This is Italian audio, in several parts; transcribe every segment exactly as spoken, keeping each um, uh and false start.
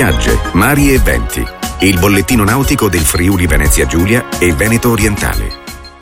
spiagge, mari e venti. Il bollettino nautico del Friuli Venezia Giulia e Veneto Orientale.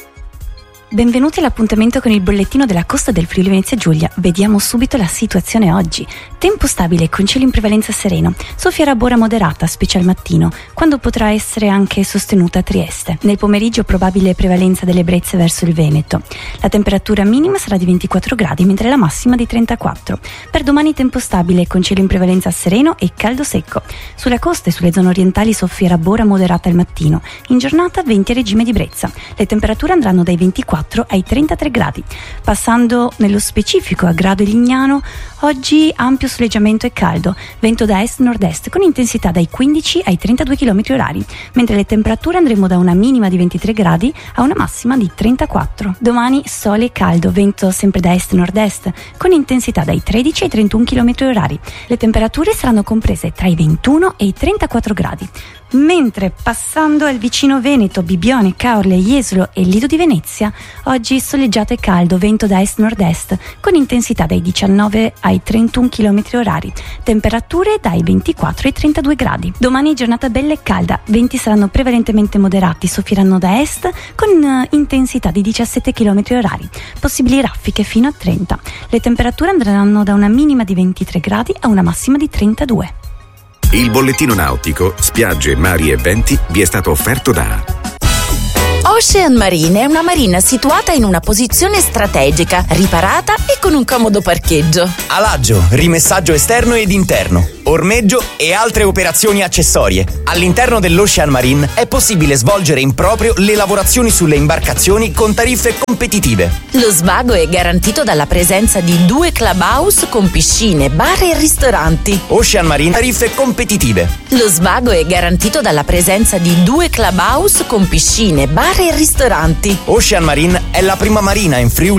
Benvenuti all'appuntamento con il bollettino della costa del Friuli Venezia Giulia. Vediamo subito la situazione oggi. Tempo stabile con cielo in prevalenza sereno. Soffierà bora moderata, specie al mattino, quando potrà essere anche sostenuta a Trieste. Nel pomeriggio probabile prevalenza delle brezze verso il Veneto. La temperatura minima sarà di ventiquattro gradi, mentre la massima di trentaquattro. Per domani tempo stabile con cielo in prevalenza sereno e caldo secco. Sulla costa e sulle zone orientali soffierà bora moderata al mattino. In giornata venti a regime di brezza. Le temperature andranno dai ventiquattro ai trentatré gradi. Passando nello specifico a Grado e Lignano, oggi ampio soleggiamento e caldo, vento da est-nord-est con intensità dai quindici ai trentadue chilometri orari, mentre le temperature andremo da una minima di ventitré gradi a una massima di trentaquattro. Domani sole e caldo, vento sempre da est-nord-est con intensità dai tredici ai trentuno chilometri orari. Le temperature saranno comprese tra i ventuno e i trentaquattro gradi. Mentre passando al vicino Veneto, Bibbione, Caorle, Jesolo e Lido di Venezia, oggi soleggiato e caldo, vento da est-nord-est con intensità dai diciannove ai trentuno chilometri orari, temperature dai ventiquattro ai trentadue gradi. Domani giornata bella e calda, venti saranno prevalentemente moderati, soffieranno da est con uh, intensità di diciassette chilometri orari, possibili raffiche fino a trenta. Le temperature andranno da una minima di ventitré gradi a una massima di trentadue. Il bollettino nautico, spiagge, mari e venti vi è stato offerto da Ocean Marine è una marina situata in una posizione strategica, riparata e con un comodo parcheggio. Alaggio, rimessaggio esterno ed interno, ormeggio e altre operazioni accessorie. All'interno dell'Ocean Marine è possibile svolgere in proprio le lavorazioni sulle imbarcazioni con tariffe competitive. Lo svago è garantito dalla presenza di due clubhouse con piscine, bar e ristoranti. Ocean Marine, tariffe competitive. Lo svago è garantito dalla presenza di due clubhouse con piscine, bar e ristoranti. Ocean Marine è la prima marina in Friuli